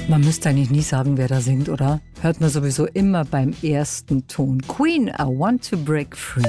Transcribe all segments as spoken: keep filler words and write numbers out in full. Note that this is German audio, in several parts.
Man müsste eigentlich nie sagen, wer da singt, oder? Hört man sowieso immer beim ersten Ton. Queen, I want to break free.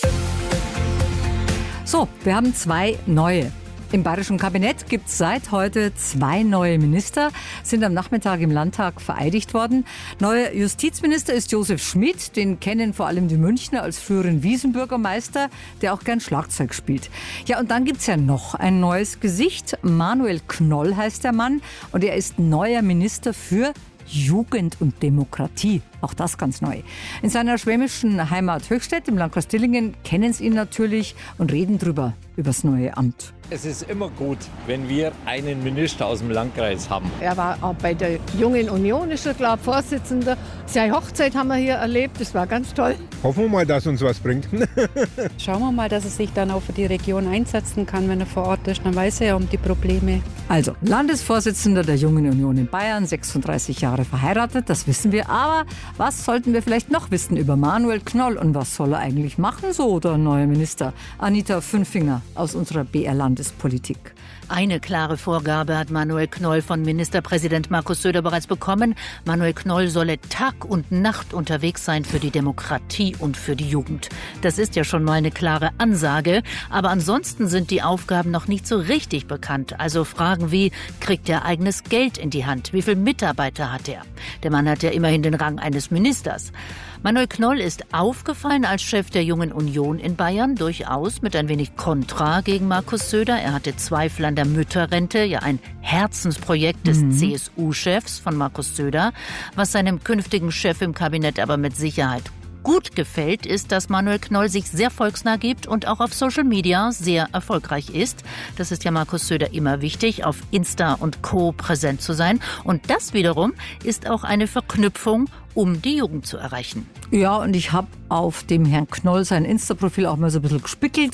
So, wir haben zwei neue. Im Bayerischen Kabinett gibt es seit heute zwei neue Minister, sind am Nachmittag im Landtag vereidigt worden. Neuer Justizminister ist Josef Schmid, den kennen vor allem die Münchner als früheren Wiesenbürgermeister, der auch gern Schlagzeug spielt. Ja, und dann gibt es ja noch ein neues Gesicht. Manuel Knoll heißt der Mann und er ist neuer Minister für Jugend und Demokratie. Auch das ganz neu. In seiner schwäbischen Heimat Höchstädt im Landkreis Dillingen kennen sie ihn natürlich und reden drüber, über das neue Amt. Es ist immer gut, wenn wir einen Minister aus dem Landkreis haben. Er war auch bei der Jungen Union, ist er, glaube ich, Vorsitzender. Seine Hochzeit haben wir hier erlebt, das war ganz toll. Hoffen wir mal, dass uns was bringt. Schauen wir mal, dass er sich dann auch für die Region einsetzen kann, wenn er vor Ort ist. Dann weiß er ja um die Probleme. Also, Landesvorsitzender der Jungen Union in Bayern, sechsunddreißig Jahre verheiratet, das wissen wir. Aber was sollten wir vielleicht noch wissen über Manuel Knoll und was soll er eigentlich machen, so der neue Minister? Anita Fünfinger aus unserer B R-Landespolitik. Eine klare Vorgabe hat Manuel Knoll von Ministerpräsident Markus Söder bereits bekommen. Manuel Knoll solle Tag und Nacht unterwegs sein für die Demokratie und für die Jugend. Das ist ja schon mal eine klare Ansage. Aber ansonsten sind die Aufgaben noch nicht so richtig bekannt. Also Fragen wie, kriegt er eigenes Geld in die Hand? Wie viele Mitarbeiter hat er? Der Mann hat ja immerhin den Rang eines Ministers. Manuel Knoll ist aufgefallen als Chef der Jungen Union in Bayern, durchaus mit ein wenig Kontra gegen Markus Söder. Er hatte Zweifel an der Mütterrente, ja ein Herzensprojekt des mhm. C S U-Chefs von Markus Söder, was seinem künftigen Chef im Kabinett aber mit Sicherheit gut gefällt, ist, dass Manuel Knoll sich sehr volksnah gibt und auch auf Social Media sehr erfolgreich ist. Das ist ja Markus Söder immer wichtig, auf Insta und Co. präsent zu sein. Und das wiederum ist auch eine Verknüpfung, um die Jugend zu erreichen. Ja, und ich habe auf dem Herrn Knoll sein Insta-Profil auch mal so ein bisschen gespickelt.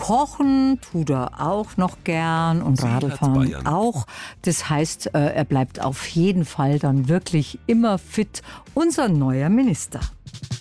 Kochen tut er auch noch gern und Radlfahren auch. Das heißt, er bleibt auf jeden Fall dann wirklich immer fit, unser neuer Minister.